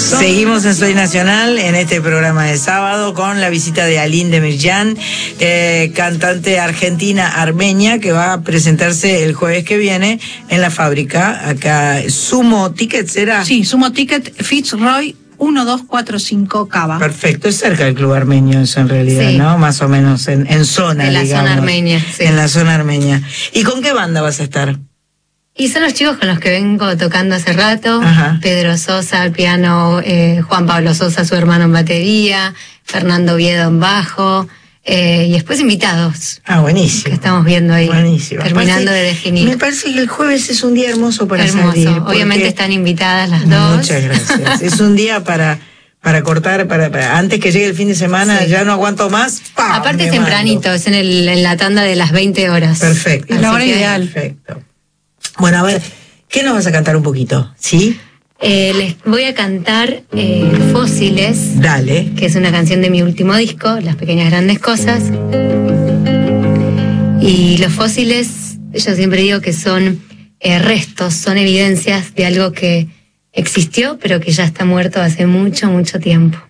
Seguimos en Soy Nacional en este programa de sábado con la visita de Aline Demirjan, cantante argentina armenia que va a presentarse el jueves que viene en la fábrica, acá Sumo Ticket, ¿será? Sí, Sumo Ticket, Fitzroy 1245 Cava. Perfecto, es cerca del club armenio eso en realidad, Sí. ¿no? Más o menos en zona, En la digamos. zona armenia, sí. En la zona armenia. ¿Y con qué banda vas a estar? Y son los chicos con los que vengo tocando hace rato. Ajá. Pedro Sosa al piano, Juan Pablo Sosa, su hermano, en batería, Fernando Oviedo en bajo, y después invitados Ah, buenísimo. que estamos viendo ahí, Buenísimo. terminando Aparte, de definir. Me parece que el jueves es un día hermoso para Hermoso. salir. porque- Obviamente están invitadas las dos. Muchas gracias. Es un día para cortar, para antes que llegue el fin de semana, Sí. ya no aguanto más. ¡Pam! Aparte es Me tempranito, mando. es en la tanda de las 20 horas. Perfecto. Es la Así hora que- ideal. Perfecto. Bueno, a ver, ¿qué nos vas a cantar un poquito? ¿Sí? Les voy a cantar Fósiles, Dale. que es una canción de mi último disco, Las Pequeñas Grandes Cosas. Y los fósiles, yo siempre digo que son restos, son evidencias de algo que existió, pero que ya está muerto hace mucho, mucho tiempo.